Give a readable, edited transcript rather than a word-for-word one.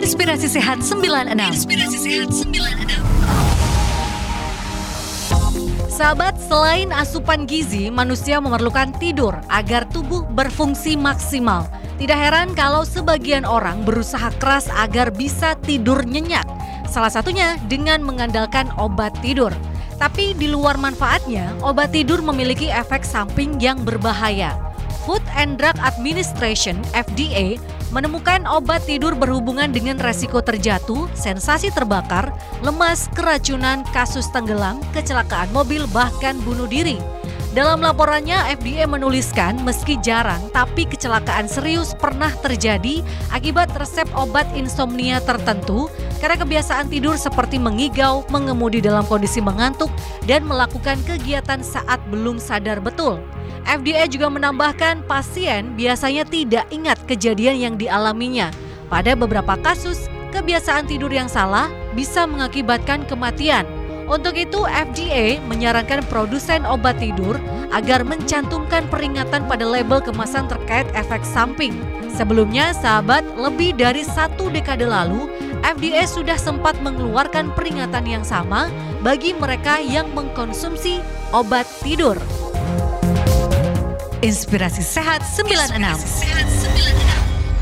Inspirasi Sehat 96. Sahabat, selain asupan gizi, manusia memerlukan tidur agar tubuh berfungsi maksimal. Tidak heran kalau sebagian orang berusaha keras agar bisa tidur nyenyak. Salah satunya dengan mengandalkan obat tidur. Tapi di luar manfaatnya, obat tidur memiliki efek samping yang berbahaya. Food and Drug Administration (FDA) menemukan obat tidur berhubungan dengan resiko terjatuh, sensasi terbakar, lemas, keracunan, kasus tenggelam, kecelakaan mobil, bahkan bunuh diri. Dalam laporannya, FDA menuliskan meski jarang, tapi kecelakaan serius pernah terjadi akibat resep obat insomnia tertentu karena kebiasaan tidur seperti mengigau, mengemudi dalam kondisi mengantuk, dan melakukan kegiatan saat belum sadar betul. FDA juga menambahkan pasien biasanya tidak ingat kejadian yang dialaminya. Pada beberapa kasus, kebiasaan tidur yang salah bisa mengakibatkan kematian. Untuk itu, FDA menyarankan produsen obat tidur agar mencantumkan peringatan pada label kemasan terkait efek samping. Sebelumnya, sahabat, lebih dari 1 dekade lalu, FDA sudah sempat mengeluarkan peringatan yang sama bagi mereka yang mengkonsumsi obat tidur. Inspirasi Sehat 96.